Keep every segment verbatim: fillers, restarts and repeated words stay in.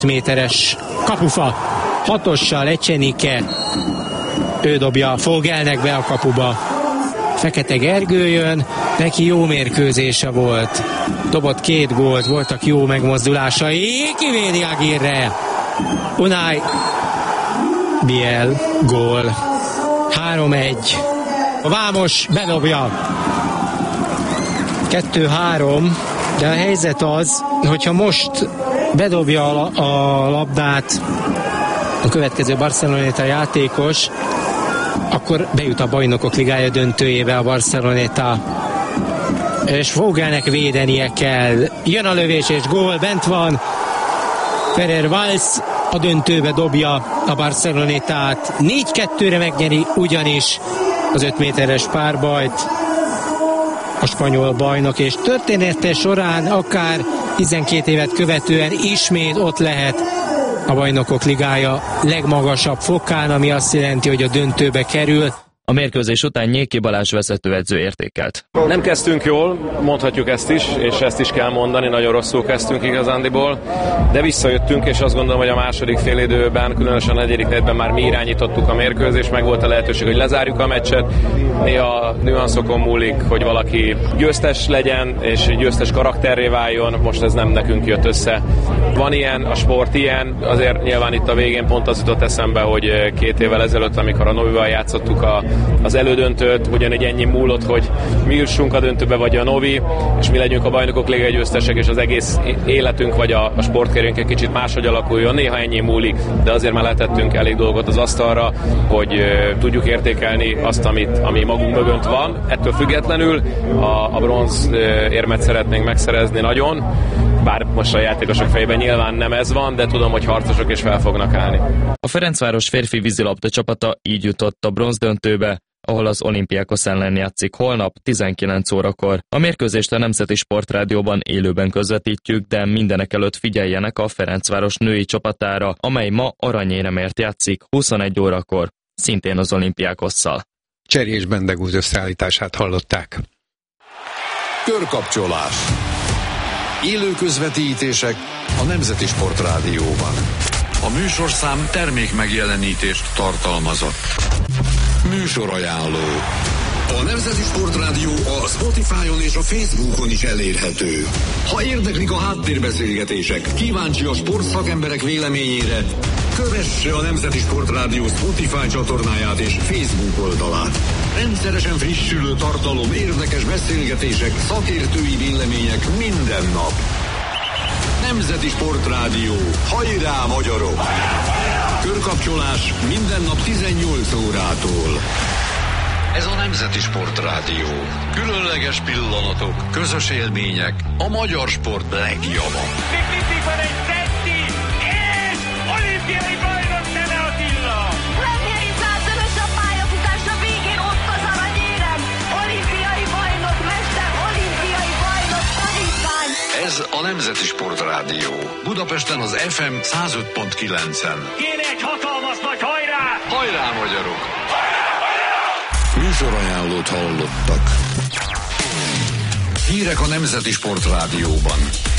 méteres kapufa, hatossal Ecsenike, ő dobja Fogelnek be a kapuba. Fekete Gergő jön, neki jó mérkőzése volt, dobott két gólt, voltak jó megmozdulásai, kivédi Aguirre, Unai Biel, gól, három egy, a Vámos bedobja, kettő három, de a helyzet az, hogyha most bedobja a, a labdát a következő Barceloneta játékos, akkor bejut a Bajnokok Ligája döntőjébe a Barceloneta. És Fogelnek védenie kell. Jön a lövés és gól, bent van. Ferrer Valls a döntőbe dobja a Barcelonetát. négy kettőre megnyeri ugyanis az öt méteres párbajt a spanyol bajnok, és története során akár tizenkét évet követően ismét ott lehet a Bajnokok Ligája legmagasabb fokán, ami azt jelenti, hogy a döntőbe kerül. A mérkőzés után Nyéki Balázs vezetőedző értékelt. Nem kezdtünk jól, mondhatjuk ezt is, és ezt is kell mondani, nagyon rosszul kezdtünk igazándiból, de visszajöttünk, és azt gondolom, hogy a második félidőben, különösen a negyedik negyedben már mi irányítottuk a mérkőzést, meg volt a lehetőség, hogy lezárjuk a meccset. Néha nüanszokon múlik, hogy valaki győztes legyen, és győztes karakterré váljon, most ez nem nekünk jött össze. Van ilyen, a sport ilyen, azért nyilván itt a végén pont az jutott eszembe, hogy két évvel ezelőtt, amikor a Novival játszottuk a az elődöntőt, ugyanígy ennyi múlott, hogy mi jussunk a döntőbe, vagy a Novi, és mi legyünk a Bajnokok Ligája győztesek, és az egész életünk, vagy a, a sportkerünk egy kicsit máshogy alakuljon. Néha ennyi múlik, de azért már letettünk elég dolgot az asztalra, hogy uh, tudjuk értékelni azt, amit, ami magunk mögött van. Ettől függetlenül a, a bronz uh, érmet szeretnénk megszerezni nagyon, bár most a játékosok fejében nyilván nem ez van, de tudom, hogy harcosok és fel fognak állni. A Ferencváros férfi vízilabda csapata így jutott a bronzdöntőbe, ahol az Olympiakos ellen játszik holnap tizenkilenc órakor. A mérkőzést a Nemzeti Sportrádióban élőben közvetítjük, de mindenek előtt figyeljenek a Ferencváros női csapatára, amely ma aranyéremért játszik huszonegy órakor, szintén az Olympiakosszal. Cseri és Bendegúz összeállítását hallották. Körkapcsolás. Élő közvetítések a Nemzeti Sportrádióban. A műsorszám termék megjelenítést tartalmazott. Műsorajánló. A Nemzeti Sportrádió a Spotify-on és a Facebookon is elérhető. Ha érdeklik a háttérbeszélgetések, kíváncsi a sportszakemberek véleményére, kövesse a Nemzeti Sportrádió Spotify csatornáját és Facebook oldalát. Rendszeresen frissülő tartalom, érdekes beszélgetések, szakértői vélemények minden nap. Nemzeti Sportrádió. Hajrá, magyarok! Körkapcsolás minden nap tizennyolc órától. Ez a Nemzeti Sportrádió. Különleges pillanatok, közös élmények, a magyar sport legjava. Még van egy Szetti, és olimpiai bajnok Neme Attila! Legnégyszázados a pályafutás, a végén ott az aranyérem! Olimpiai bajnok, mester, olimpiai bajnok, tanítvány! Ez a Nemzeti Sportrádió. Budapesten az ef em száz öt pont kilencen. Kéne egy hatalmas nagy hajrá! Hajrá, magyarok! Műsorajánlót hallottak. Hírek a Nemzeti Sportrádióban.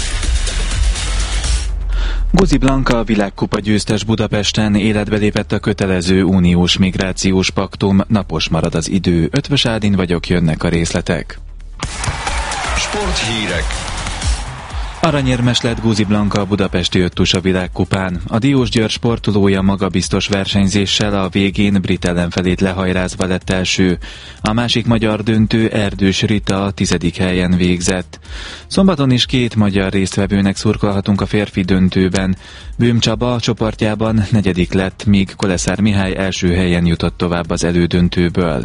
Guzi Blanka, a világkupa győztes Budapesten, életbe lépett a kötelező uniós migrációs paktum, napos marad az idő. Ötvös Ádin vagyok, jönnek a részletek. Sporthírek. Aranyérmes lett Guzi Blanka a budapesti öttusa világkupán. A Diósgyőr sportolója magabiztos versenyzéssel a végén brit ellenfelét lehajrázva lett első. A másik magyar döntő Erdős Rita a tizedik helyen végzett. Szombaton is két magyar résztvevőnek szurkolhatunk a férfi döntőben. Bőm Csaba a csoportjában negyedik lett, míg Koleszár Mihály első helyen jutott tovább az elődöntőből.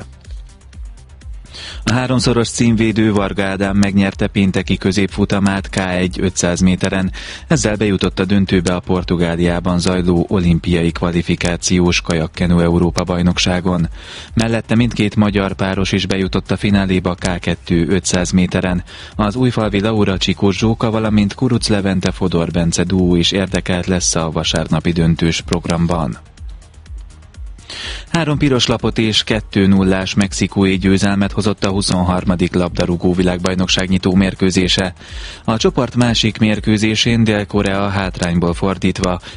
A háromszoros címvédő Varga Ádám megnyerte pénteki középfutamát ká egy ötszáz méteren, ezzel bejutott a döntőbe a Portugáliában zajló olimpiai kvalifikációs kajakkenu Európa-bajnokságon. Mellette mindkét magyar páros is bejutott a fináléba ká kettő ötszáz méteren. Az újfalvi Laura Csikós Zsóka, valamint Kuruc Levente Fodor Bence duó is érdekelt lesz a vasárnapi döntős programban. Három piros lapot és kettő nullás mexikói győzelmet hozott a huszonharmadik labdarúgó világbajnokság nyitó mérkőzése. A csoport másik mérkőzésén Dél-Korea hátrányból fordítva